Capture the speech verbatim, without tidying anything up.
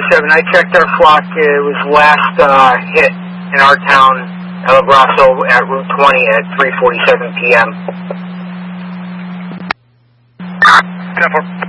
forty-seven. I checked our flock. It was last uh, hit in our town, El Abrazo, at Route twenty at three forty-seven p m ten four.